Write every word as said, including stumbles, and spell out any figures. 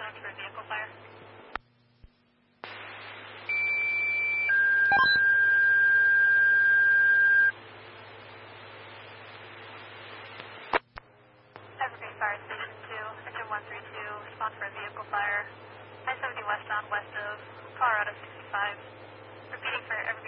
westbound for a vehicle fire. Evergreen Fire Station two, engine one three two, respond for a vehicle fire. I seventy westbound west of Colorado sixty-five. Repeating for Evergreen.